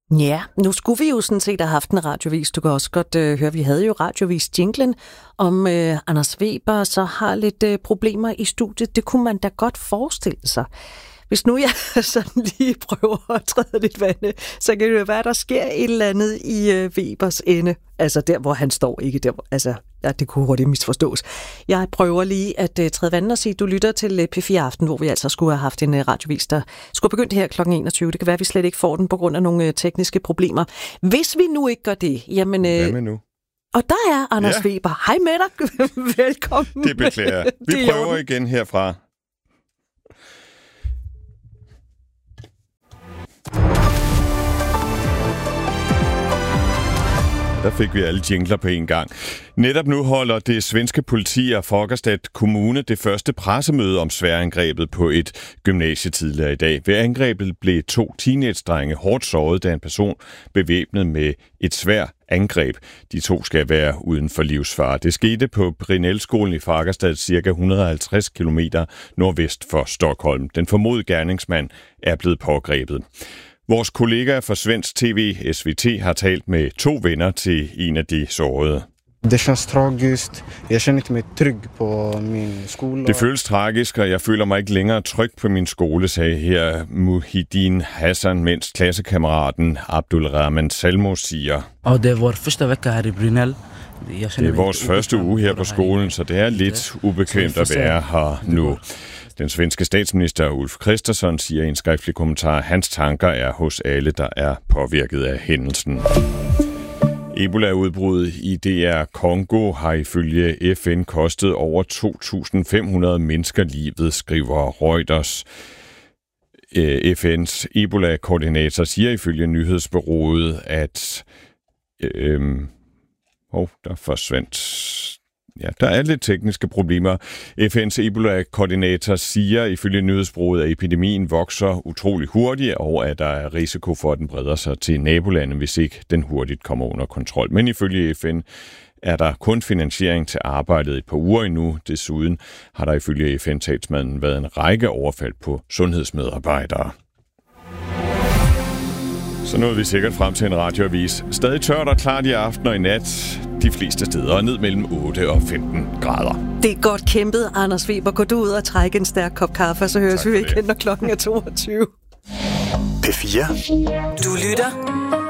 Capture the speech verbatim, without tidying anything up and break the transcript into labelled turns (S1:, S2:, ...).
S1: Ja, nu skulle vi jo sådan set have haft en radiovis. Du kan også godt øh, høre, vi havde jo radiovis-jinglen om øh, Anders Weber, så har lidt øh, problemer i studiet. Det kunne man da godt forestille sig. Hvis nu jeg sådan lige prøver at træde lidt vande, så kan det jo være, der sker et eller andet i øh, Webers ende. Altså der, hvor han står, ikke der, hvor, altså ja, det kunne hurtigt misforstås. Jeg prøver lige at uh, træde vand og sige, du lytter til uh, P fire Aften, hvor vi altså skulle have haft en uh, radiovis, der skulle begynde her klokken enogtyve. Det kan være, at vi slet ikke får den på grund af nogle uh, tekniske problemer. Hvis vi nu ikke gør det, jamen... Uh,
S2: Hvad med nu?
S1: Og der er Anders ja. Weber. Hej med dig. Velkommen.
S2: Det beklager jeg. Vi det prøver igen herfra. Der fik vi alle jingler på en gang. Netop nu holder det svenske politi og Fagerstad Kommune det første pressemøde om sværangrebet på et gymnasie tidligere i dag. Ved angrebet blev to teenage-drenge hårdt såret, da en person bevæbnet med et sværd angreb. De to skal være uden for livsfare. Det skete på Brinellskolen i Fagerstad, cirka et hundrede og halvtreds kilometer nordvest for Stockholm. Den formodede gerningsmand er blevet pågrebet. Vores kollega fra Svensk T V, S V T, har talt med to venner til en af de sårede.
S3: Det känns tragiskt. Jeg känner ikke mig tryg på min skole.
S2: Det føles tragisk, og jeg føler mig ikke længere tryg på min skole, sagde her Muhyiddin Hassan, mens klassekammeraten Abdul Rahman Salmo siger.
S4: Og det er vores første vecka her i Brinell.
S2: Det er vores første uge her på skolen, så det er lidt ubekvemt at være her nu. Den svenske statsminister Ulf Kristersson siger i en skriftlig kommentar, at hans tanker er hos alle, der er påvirket af hændelsen. Ebola-udbruddet i D R Congo har ifølge F N kostet over to tusind fem hundrede mennesker livet, skriver Reuters. F N's Ebola-koordinator siger ifølge nyhedsbureauet, at øh, oh, der forsvandt... Ja, der er lidt tekniske problemer. F N's Ebola-koordinator siger ifølge nyhedsbureauet, at epidemien vokser utrolig hurtigt, og at der er risiko for, at den breder sig til nabolandet, hvis ikke den hurtigt kommer under kontrol. Men ifølge F N er der kun finansiering til arbejdet et par uger endnu. Desuden har der ifølge F N-talsmanden været en række overfald på sundhedsmedarbejdere. Så nåede vi sikkert frem til en radioavis. Stadig tørt og klart i aften og i nat. De fleste steder ned mellem otte og femten grader.
S1: Det er godt kæmpet, Anders Weber. Gå du ud og trække en stærk kop kaffe, og så høres tak vi igen, når klokken er toogtyve.
S5: P fire.
S1: Du lytter